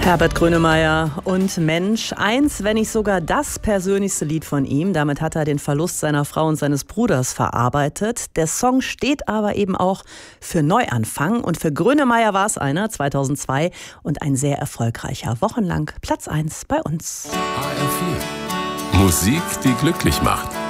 Herbert Grönemeyer und Mensch, eins, wenn nicht sogar das persönlichste Lied von ihm. Damit hat er den Verlust seiner Frau und seines Bruders verarbeitet. Der Song steht aber eben auch für Neuanfang. Und für Grönemeyer war es einer, 2002, und ein sehr erfolgreicher. Wochenlang Platz 1 bei uns. HR4. Musik, die glücklich macht.